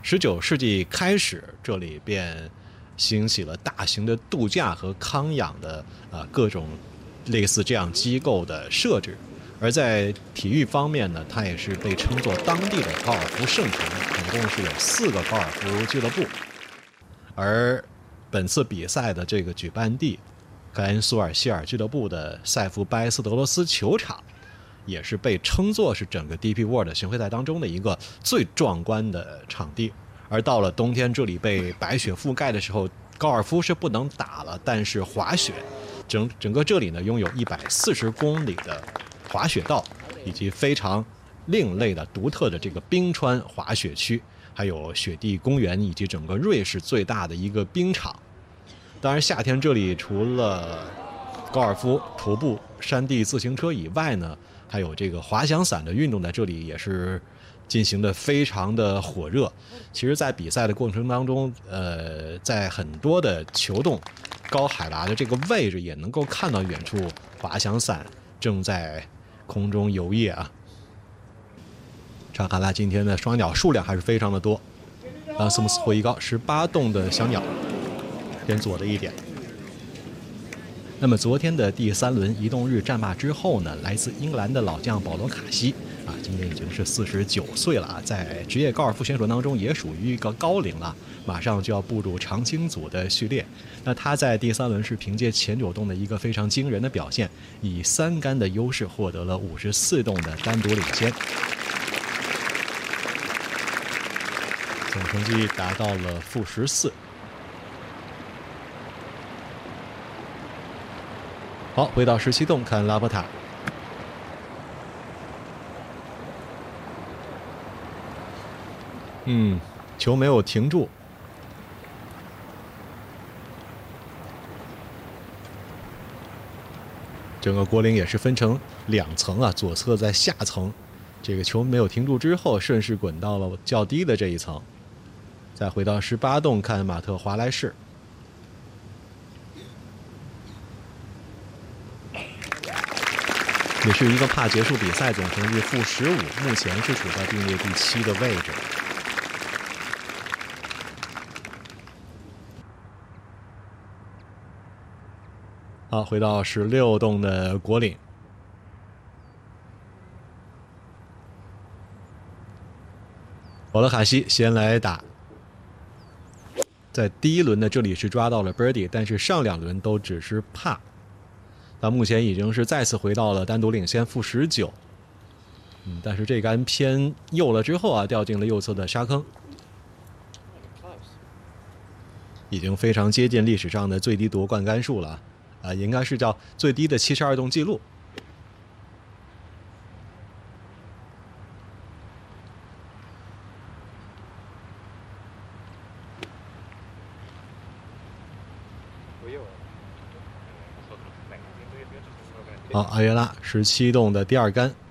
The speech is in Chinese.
19世纪开始，这里便兴起了大型的度假和康养的各种类似这样机构的设置。而在体育方面呢，它也是被称作当地的高尔夫圣城，总共是有4个高尔夫俱乐部。而本次比赛的这个举办地盖恩苏尔希尔俱乐部的塞夫拜斯德罗斯球场，也是被称作是整个 DP World 巡回赛当中的一个最壮观的场地。而到了冬天，这里被白雪覆盖的时候，高尔夫是不能打了，但是滑雪，整个这里呢拥有140公里的滑雪道，以及非常另类的独特的这个冰川滑雪区，还有雪地公园，以及整个瑞士最大的一个冰场。当然夏天这里除了高尔夫、徒步、山地自行车以外呢，还有这个滑翔伞的运动在这里也是进行的非常的火热。其实在比赛的过程当中，在很多的球洞高海拔的这个位置也能够看到远处滑翔伞正在空中游曳啊。查卡拉今天的双鸟数量还是非常的多。拉斯穆斯霍伊高18洞的小鸟，偏左的一点。那么昨天的第3轮移动日战罢之后呢，来自英格兰的老将保罗·卡西今年已经是49岁了在职业高尔夫选手当中也属于一个高龄了，马上就要步入常青组的序列。那他在第3轮是凭借前9洞的一个非常惊人的表现，以3杆的优势获得了54洞的单独领先，总成绩达到了-14。好，回到17洞看拉波塔。球没有停住。整个果岭也是分成2层啊，左侧在下层，这个球没有停住之后，顺势滚到了较低的这一层。再回到18洞看马特华莱士。也是一个怕结束比赛，总成绩-15，目前是处在并列第7的位置。好，回到16洞的果岭。保罗卡西先来打，在第1轮的这里是抓到了 birdie， 但是上2轮都只是帕。到目前已经是再次回到了单独领先-19，但是这杆偏右了之后掉进了右侧的沙坑，已经非常接近历史上的最低夺冠杆数了应该是叫最低的72洞记录。好，阿约拉17洞的第2杆。